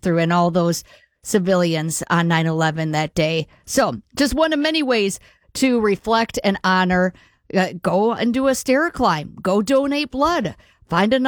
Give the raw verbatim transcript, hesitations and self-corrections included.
through and all those civilians on nine eleven that day. So just one of many ways to reflect and honor. Uh, go and do a stair climb. Go donate blood. Find another